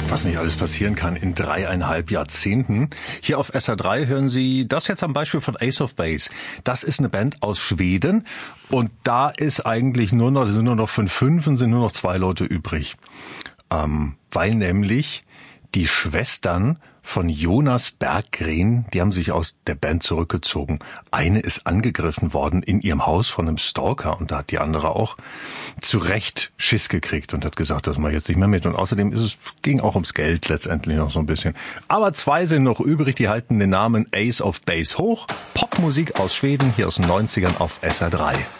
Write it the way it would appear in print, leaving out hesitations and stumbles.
Was nicht alles passieren kann in 3,5 Jahrzehnten. Hier auf SR3 hören Sie das jetzt am Beispiel von Ace of Base. Das ist eine Band aus Schweden und da ist eigentlich sind nur noch von 5 und sind nur noch 2 Leute übrig. Weil nämlich die Schwestern von Jonas Berggren, die haben sich aus der Band zurückgezogen. Eine ist angegriffen worden in ihrem Haus von einem Stalker und da hat die andere auch zu Recht Schiss gekriegt und hat gesagt, das mache ich jetzt nicht mehr mit. Und außerdem ging auch ums Geld letztendlich noch so ein bisschen. Aber 2 sind noch übrig, die halten den Namen Ace of Base hoch. Popmusik aus Schweden, hier aus den 90ern auf SR3.